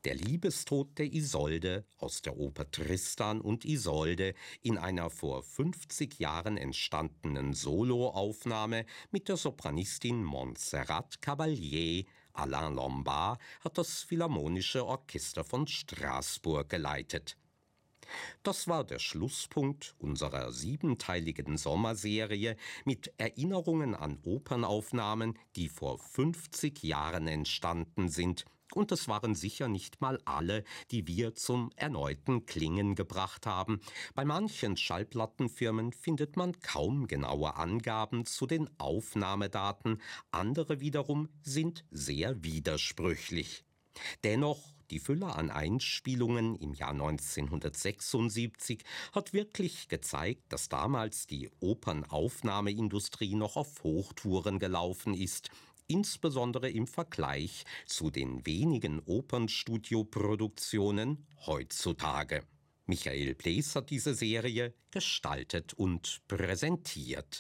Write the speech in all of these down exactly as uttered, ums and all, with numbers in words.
Der Liebestod der Isolde aus der Oper Tristan und Isolde in einer vor fünfzig Jahren entstandenen Soloaufnahme mit der Sopranistin Montserrat Caballé. Alain Lombard hat das Philharmonische Orchester von Straßburg geleitet. Das war der Schlusspunkt unserer siebenteiligen Sommerserie mit Erinnerungen an Opernaufnahmen, die vor fünfzig Jahren entstanden sind. Und es waren sicher nicht mal alle, die wir zum erneuten Klingen gebracht haben. Bei manchen Schallplattenfirmen findet man kaum genaue Angaben zu den Aufnahmedaten, andere wiederum sind sehr widersprüchlich. Dennoch, die Fülle an Einspielungen im Jahr neunzehnhundertsechsundsiebzig hat wirklich gezeigt, dass damals die Opernaufnahmeindustrie noch auf Hochtouren gelaufen ist, insbesondere im Vergleich zu den wenigen Opernstudioproduktionen heutzutage. Michael Plees hat diese Serie gestaltet und präsentiert.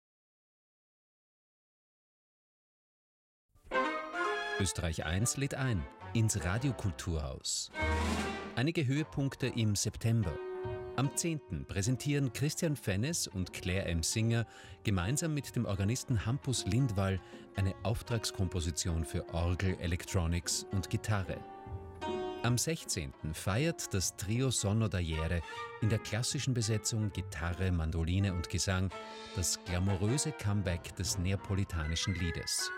Österreich eins lädt ein ins Radiokulturhaus. Einige Höhepunkte im September. Am zehnten präsentieren Christian Fennes und Claire M. Singer gemeinsam mit dem Organisten Hampus Lindwall eine Auftragskomposition für Orgel, Electronics und Gitarre. Am sechzehnten feiert das Trio Sonno d'Aiere in der klassischen Besetzung Gitarre, Mandoline und Gesang das glamouröse Comeback des neapolitanischen Liedes.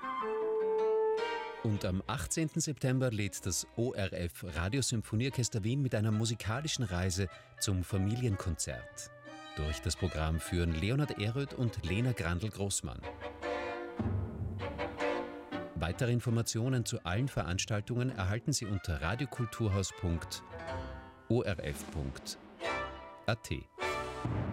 Und am achtzehnten September lädt das O R F Radiosymphonieorchester Wien mit einer musikalischen Reise zum Familienkonzert. Durch das Programm führen Leonhard Ehröth und Lena Grandl-Grossmann. Weitere Informationen zu allen Veranstaltungen erhalten Sie unter radiokulturhaus punkt o r f punkt a t.